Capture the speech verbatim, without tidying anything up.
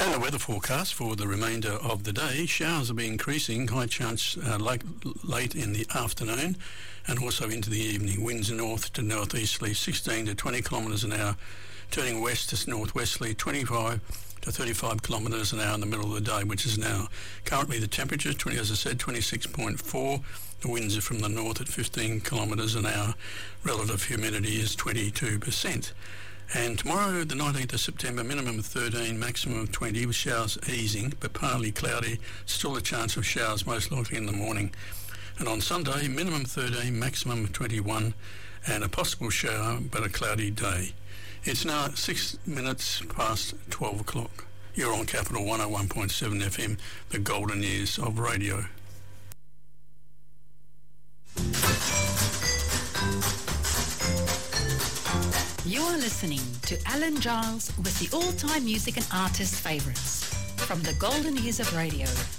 And the weather forecast for the remainder of the day. Showers will be increasing, high chance uh, late, late in the afternoon and also into the evening. Winds north to northeasterly sixteen to twenty kilometres an hour, turning west to northwesterly twenty-five to thirty-five kilometres an hour in the middle of the day, which is now. Currently the temperature, twenty, as I said, twenty-six point four. The winds are from the north at fifteen kilometres an hour. Relative humidity is twenty-two percent. And tomorrow, the nineteenth of September, minimum of thirteen, maximum of twenty, with showers easing, but partly cloudy. Still a chance of showers, most likely in the morning. And on Sunday, minimum thirteen, maximum of twenty-one, and a possible shower, but a cloudy day. It's now six minutes past twelve o'clock. You're on Capital one oh one point seven F M, the golden years of radio. You are listening to Alan Giles with the all-time music and artist favourites from the golden years of radio.